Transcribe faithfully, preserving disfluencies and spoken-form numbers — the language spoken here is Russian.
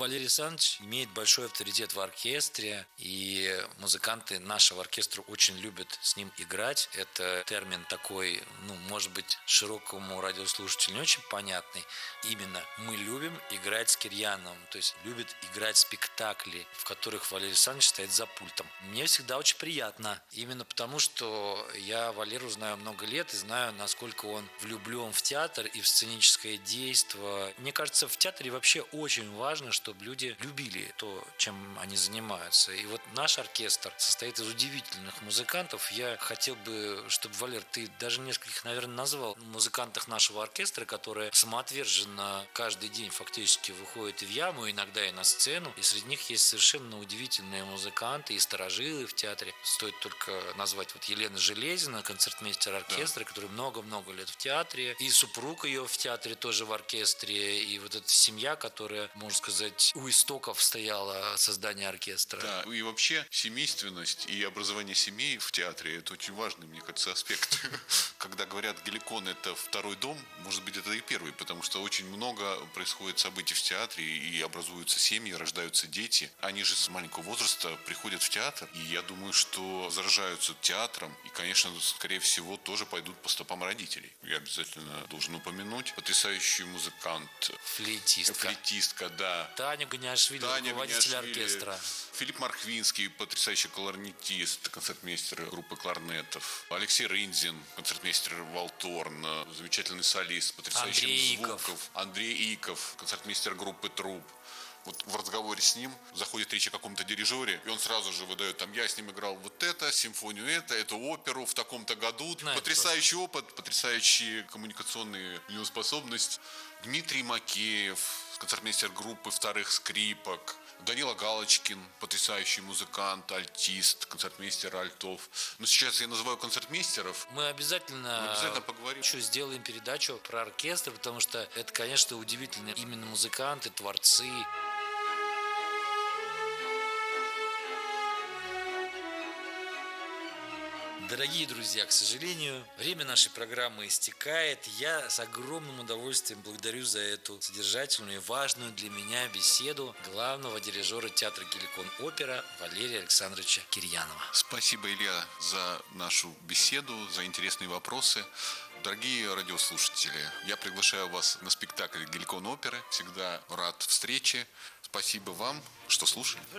Валерий Александрович имеет большой авторитет в оркестре, и музыканты нашего оркестра очень любят с ним играть. Это термин такой, ну, может быть, широкому радиослушателю не очень понятный. Именно мы любим играть с Кирьяновым, то есть любит играть спектакли, в которых Валерий Александрович стоит за пультом. Мне всегда очень приятно, именно потому, что я Валеру знаю много лет и знаю, насколько он влюблен в театр и в сценическое действие. Мне кажется, в театре вообще очень важно, чтобы люди любили то, чем они занимаются. И вот наш оркестр состоит из удивительных музыкантов. Я хотел бы, чтобы, Валер, ты даже нескольких, наверное, назвал музыкантах нашего оркестра, которые самоотверженно каждый день фактически выходят в яму, иногда и на сцену. И среди них есть совершенно удивительные музыканты и старожилы в театре. Стоит только назвать вот Елена Железина, концертмейстер оркестра, да, который много-много лет в театре. И супруг ее в театре тоже в оркестре. И вот эта семья, которая, можно сказать, у истоков стояла создания оркестра. Да, и вообще семейственность и образование семей в театре – это очень важный, мне кажется, аспект. Когда говорят, Геликон – это второй дом, может быть, это и первый, потому что очень много происходит событий в театре, и образуются семьи, рождаются дети. Они же с маленького возраста приходят в театр, и я думаю, что заражаются театром, и, конечно, скорее всего, тоже пойдут по стопам родителей. Я обязательно должен упомянуть потрясающий музыкант. Флейтистка. Флейтистка, да. Таня Ганяшвили, Таня руководитель Ганяшвили, оркестра. Филипп Мархвинский, потрясающий кларнетист, концертмейстер группы кларнетов. Алексей Рындзин, концертмейстер Валторн, замечательный солист, потрясающих Андрей звуков. Иков. Андрей Иков, концертмейстер группы Труб. Вот в разговоре с ним заходит речь о каком-то дирижере, и он сразу же выдает, там, я с ним играл вот это, симфонию это, эту оперу в таком-то году. Знает потрясающий просто. Опыт, потрясающие коммуникационные у него способности. Дмитрий Макеев, концертмейстер группы вторых скрипок. Данила Галочкин, потрясающий музыкант, альтист, концертмейстер альтов. Но сейчас я называю концертмейстеров. Мы обязательно, Мы обязательно поговорим. Еще сделаем передачу про оркестр, потому что это, конечно, удивительно. Именно музыканты, творцы. Дорогие друзья, к сожалению, время нашей программы истекает. Я с огромным удовольствием благодарю за эту содержательную и важную для меня беседу главного дирижера театра Геликон Опера Валерия Александровича Кирьянова. Спасибо, Илья, за нашу беседу, за интересные вопросы. Дорогие радиослушатели, я приглашаю вас на спектакль Геликон Оперы. Всегда рад встрече. Спасибо вам, что слушали.